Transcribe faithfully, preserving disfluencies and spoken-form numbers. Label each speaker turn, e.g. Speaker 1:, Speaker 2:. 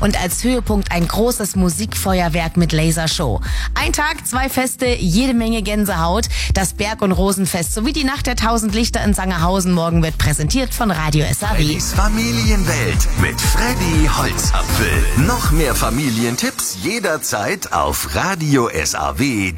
Speaker 1: und als Höhepunkt ein großes Musikfeuerwerk mit Lasershow. Ein Tag, zwei Feste, jede Menge Gänsehaut. Das Berg- und Rosenfest sowie die Nacht der tausend Lichter in Sangerhausen morgen wird präsentiert von Radio S A W.
Speaker 2: Freddys Familienwelt mit Freddy Holzapfel. Noch mehr Familientipps jederzeit auf Radio S A W.